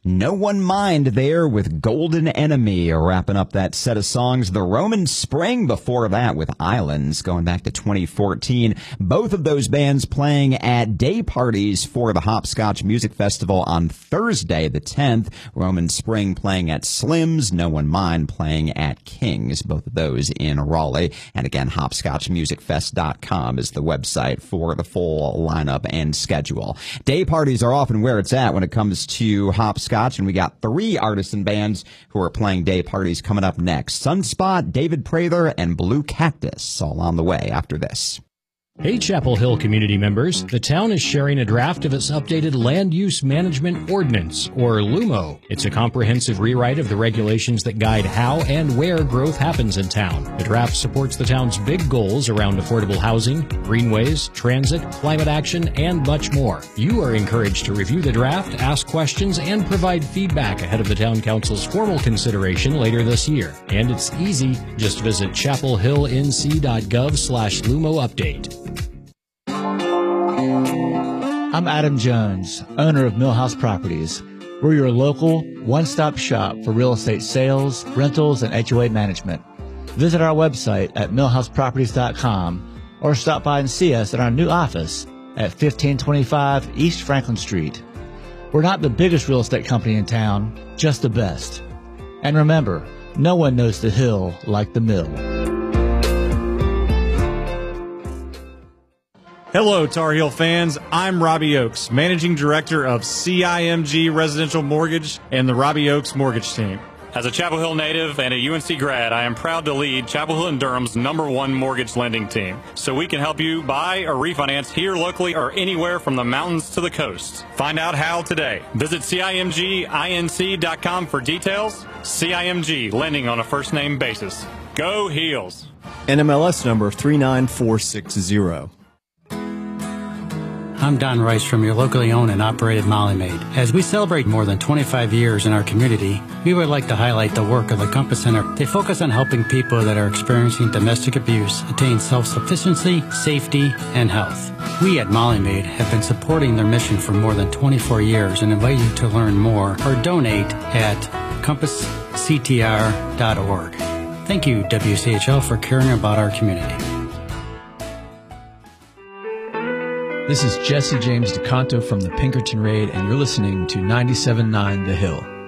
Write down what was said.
No One Mind there with Golden Enemy, wrapping up that set of songs. The Roman Spring before that with Islands, going back to 2014. Both of those bands playing at day parties for the Hopscotch Music Festival on Thursday, the 10th. Roman Spring playing at Slim's, No One Mind playing at King's, both of those in Raleigh. And again, hopscotchmusicfest.com is the website for the full lineup and schedule. Day parties are often where it's at when it comes to hopscotch, and we got 3 artists and bands who are playing day parties coming up next. Sunspot, David Prather, and Blue Cactus, all on the way after this. Hey, Chapel Hill community members, the town is sharing a draft of its updated Land Use Management Ordinance, or LUMO. It's a comprehensive rewrite of the regulations that guide how and where growth happens in town. The draft supports the town's big goals around affordable housing, greenways, transit, climate action, and much more. You are encouraged to review the draft, ask questions, and provide feedback ahead of the town council's formal consideration later this year. And it's easy. Just visit chapelhillnc.gov/LUMO update. I'm Adam Jones, owner of Millhouse Properties. We're your local, one-stop shop for real estate sales, rentals, and HOA management. Visit our website at millhouseproperties.com or stop by and see us at our new office at 1525 East Franklin Street. We're not the biggest real estate company in town, just the best. And remember, no one knows the hill like the mill. Hello, Tar Heel fans. I'm Robbie Oakes, Managing Director of CIMG Residential Mortgage and the Robbie Oakes Mortgage Team. As a Chapel Hill native and a UNC grad, I am proud to lead Chapel Hill and Durham's #1 mortgage lending team, so we can help you buy or refinance here locally or anywhere from the mountains to the coast. Find out how today. Visit CIMGINC.com for details. CIMG, lending on a first-name basis. Go Heels. NMLS number 39460. I'm Don Rice from your locally owned and operated Molly Maid. As we celebrate more than 25 years in our community, we would like to highlight the work of the Compass Center. They focus on helping people that are experiencing domestic abuse attain self-sufficiency, safety, and health. We at Molly Maid have been supporting their mission for more than 24 years and invite you to learn more or donate at compassctr.org. Thank you, WCHL, for caring about our community. This is Jesse James DeCanto from the Pinkerton Raid, and you're listening to 97.9 The Hill.